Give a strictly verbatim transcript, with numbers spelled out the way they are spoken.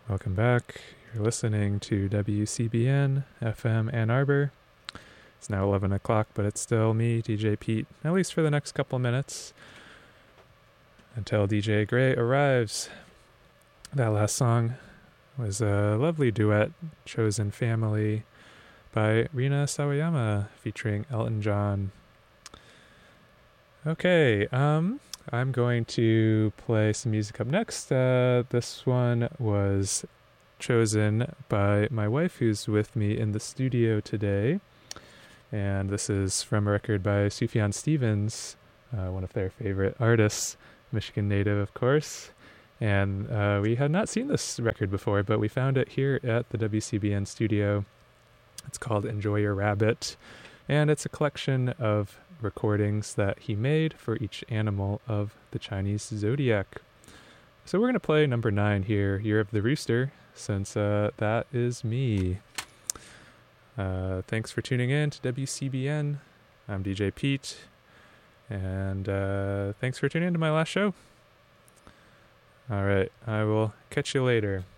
Welcome back. You're listening to W C B N F M Ann Arbor. It's now eleven o'clock, but it's still me, D J Pete, at least for the next couple of minutes, until D J Gray arrives. That last song was a lovely duet, Chosen Family, by Rina Sawayama, featuring Elton John. Okay, um... I'm going to play some music up next. Uh, this one was chosen by my wife, who's with me in the studio today. And this is from a record by Sufjan Stevens, uh, one of their favorite artists, Michigan native, of course. And uh, we had not seen this record before, but we found it here at the W C B N studio. It's called Enjoy Your Rabbit, and it's a collection of recordings that he made for each animal of the Chinese zodiac. So we're going to play number nine here, Year of the Rooster, since uh, that is me. Uh, thanks for tuning in to W C B N. I'm D J Pete, and uh, thanks for tuning in to my last show. All right, I will catch you later.